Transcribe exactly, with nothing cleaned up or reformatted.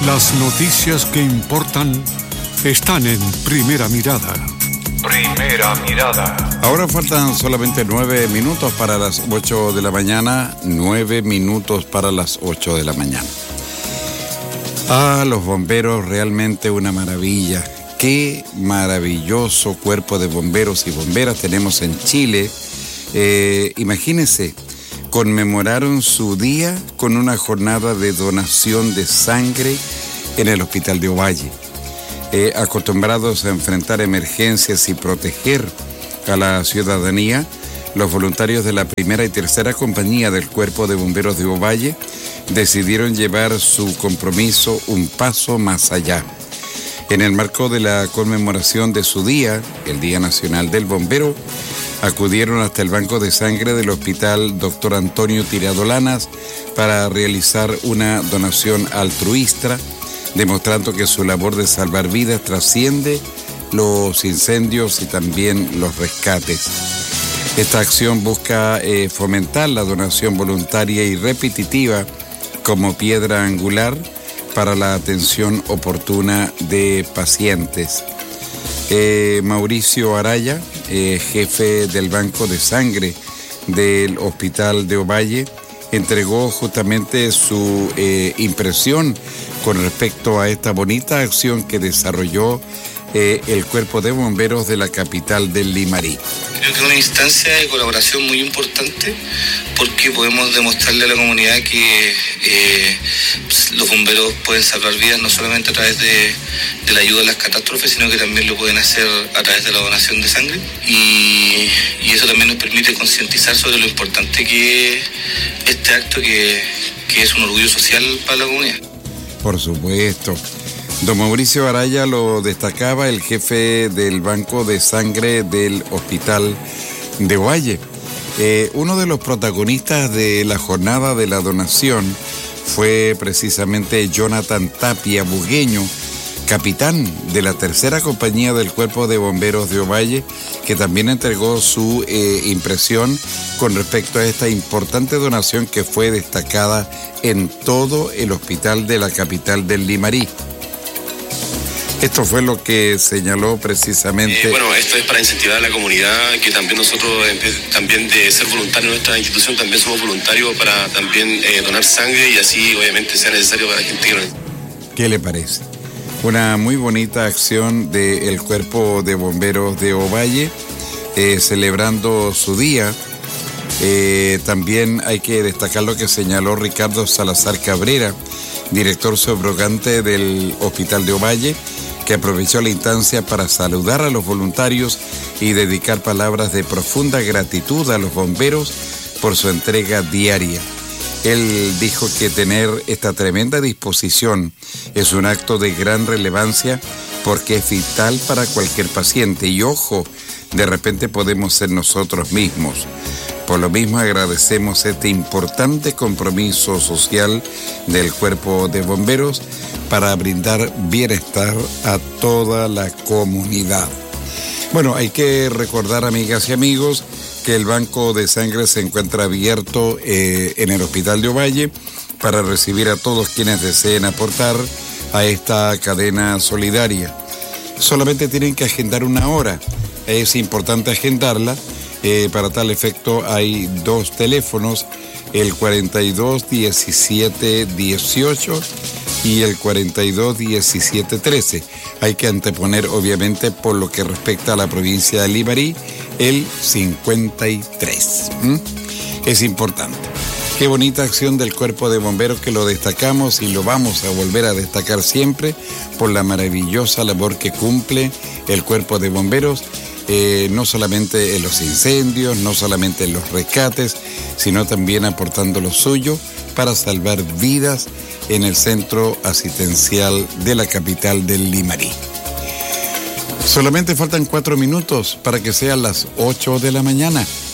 Las noticias que importan están en Primera Mirada. Primera Mirada. Ahora faltan solamente nueve minutos para las ocho de la mañana. Nueve minutos para las ocho de la mañana. Ah, los bomberos, realmente una maravilla. Qué maravilloso cuerpo de bomberos y bomberas tenemos en Chile. Eh, imagínense, conmemoraron su día con una jornada de donación de sangre en el Hospital de Ovalle. Eh, acostumbrados a enfrentar emergencias y proteger a la ciudadanía, los voluntarios de la primera y tercera compañía del Cuerpo de Bomberos de Ovalle decidieron llevar su compromiso un paso más allá. En el marco de la conmemoración de su día, el Día Nacional del Bombero, acudieron hasta el banco de sangre del Hospital Doctor Antonio Tirado Lanas para realizar una donación altruista, demostrando que su labor de salvar vidas trasciende los incendios y también los rescates. Esta acción busca eh, fomentar la donación voluntaria y repetitiva como piedra angular para la atención oportuna de pacientes. Eh, Mauricio Araya, eh, jefe del Banco de Sangre del Hospital de Ovalle, entregó justamente su eh, impresión con respecto a esta bonita acción que desarrolló eh, el Cuerpo de Bomberos de la capital del Limarí. Creo que es una instancia de colaboración muy importante porque podemos demostrarle a la comunidad que eh, pues, los bomberos pueden salvar vidas no solamente a través de, de la ayuda a las catástrofes, sino que también lo pueden hacer a través de la donación de sangre y, y eso también nos permite concientizar sobre lo importante que es este acto que, que es un orgullo social para la comunidad. Por supuesto. Don Mauricio Araya lo destacaba, el jefe del Banco de Sangre del Hospital de Ovalle. Eh, uno de los protagonistas de la jornada de la donación fue precisamente Jonathan Tapia Bugueño, capitán de la tercera compañía del Cuerpo de Bomberos de Ovalle, que también entregó su eh, impresión con respecto a esta importante donación que fue destacada en todo el hospital de la capital del Limarí. Esto fue lo que señaló precisamente. Eh, bueno, esto es para incentivar a la comunidad, que también nosotros, también de ser voluntarios en nuestra institución, también somos voluntarios para también eh, donar sangre y así obviamente sea necesario para la gente que lo necesita. ¿Qué le parece? Una muy bonita acción del Cuerpo de Bomberos de Ovalle, eh, celebrando su día. Eh, también hay que destacar lo que señaló Ricardo Salazar Cabrera, director subrogante del Hospital de Ovalle, que aprovechó la instancia para saludar a los voluntarios y dedicar palabras de profunda gratitud a los bomberos por su entrega diaria. Él dijo que tener esta tremenda disposición es un acto de gran relevancia porque es vital para cualquier paciente y ojo, de repente podemos ser nosotros mismos. Por lo mismo agradecemos este importante compromiso social del Cuerpo de Bomberos para brindar bienestar a toda la comunidad. Bueno, hay que recordar, amigas y amigos, que el banco de sangre se encuentra abierto eh, en el Hospital de Ovalle para recibir a todos quienes deseen aportar a esta cadena solidaria. Solamente tienen que agendar una hora. Es importante agendarla. Eh, para tal efecto hay dos teléfonos, el cuarenta y dos diecisiete dieciocho y el cuarenta y dos diecisiete trece. Hay que anteponer, obviamente, por lo que respecta a la provincia de Limarí, el cincuenta y tres. ¿Mm? Es importante. Qué bonita acción del Cuerpo de Bomberos que lo destacamos y lo vamos a volver a destacar siempre por la maravillosa labor que cumple el Cuerpo de Bomberos. Eh, no solamente en los incendios, no solamente en los rescates, sino también aportando lo suyo para salvar vidas en el centro asistencial de la capital del Limarí. Solamente faltan cuatro minutos para que sean las ocho de la mañana.